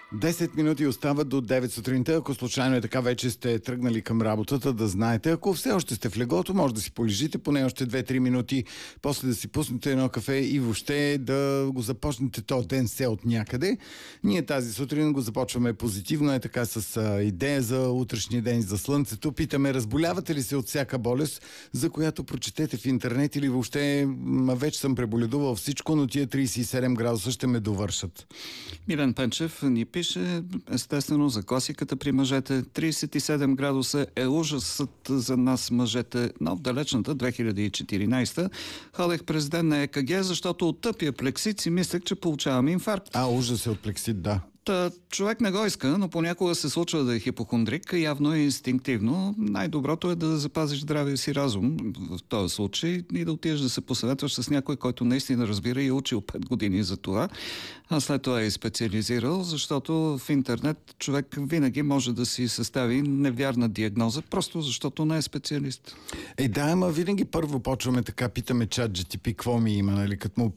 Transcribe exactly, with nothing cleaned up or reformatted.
десет минути остават до девет сутринта. Ако случайно е така, вече сте тръгнали към работата, да знаете. Ако все още сте в леглото, може да си полежите поне още две-три минути, после да си пуснете едно кафе и въобще да го започнете този ден все от някъде. Ние тази сутрин го започваме позитивно, е така с а, идея за утрешния ден, за слънцето. Питаме, разболявате ли се от всяка болест, за която прочетете в интернет, или въобще м, вече съм преболедувал всичко, но тия трийсет и седем градуса ще ме довършат. Милен Пенчев ни пише, естествено, за класиката при мъжете. трийсет и седем градуса е ужасът за нас мъжете, но в далечната две хиляди и четиринайсета ходех през ден на Е К Г, защото от тъпия плексит си мислех, че получавам инфаркт. А, ужас е от плексит, да. Та, човек не го иска, но понякога се случва да е хипохондрик, явно и инстинктивно. Най-доброто е да запазиш здравия си разум в този случай и да отидеш да се посъветваш с някой, който наистина разбира и е учил пет години за това, а след това е специализирал, защото в интернет човек винаги може да си състави невярна диагноза, просто защото не е специалист. Е, да, ама винаги първо почваме така, питаме чат Джи Ти Пи какво ми има, нали? Като му